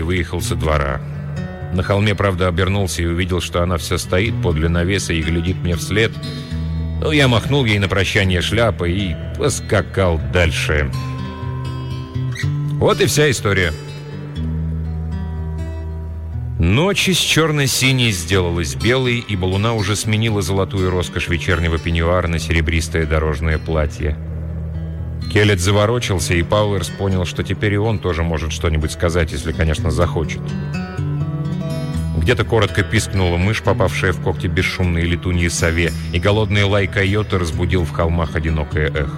выехал со двора. На холме, правда, обернулся и увидел, что она все стоит подле навеса и глядит мне вслед. Но я махнул ей на прощание шляпой и поскакал дальше. Вот и вся история. Ночь из черно-синей сделалась белой, ибо луна уже сменила золотую роскошь вечернего пеньюара на серебристое дорожное платье. Келлет заворочился, и Пауэрс понял, что теперь и он тоже может что-нибудь сказать, если, конечно, захочет. Где-то коротко пискнула мышь, попавшая в когти бесшумной летуньи сове, и голодный лай койота разбудил в холмах одинокое эхо.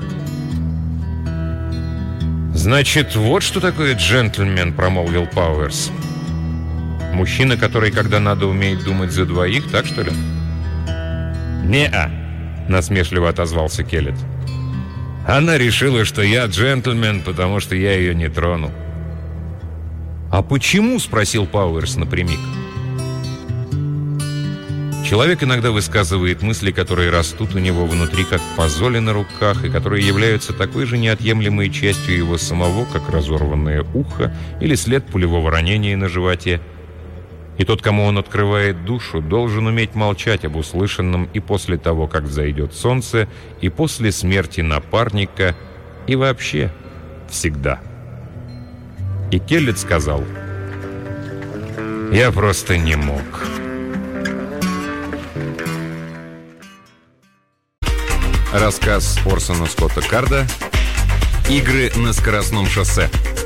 «Значит, вот что такое джентльмен», — промолвил Пауэрс. «Мужчина, который, когда надо, умеет думать за двоих, так что ли?» «Не-а», — насмешливо отозвался Келлет. «Она решила, что я джентльмен, потому что я ее не тронул». «А почему?» — спросил Пауэрс напрямик. Человек иногда высказывает мысли, которые растут у него внутри, как мозоли на руках, и которые являются такой же неотъемлемой частью его самого, как разорванное ухо или след пулевого ранения на животе. И тот, кому он открывает душу, должен уметь молчать об услышанном и после того, как взойдет солнце, и после смерти напарника, и вообще всегда. И Келлет сказал: «Я просто не мог». Рассказ Орсона Скотта Карда «Игры на скоростном шоссе».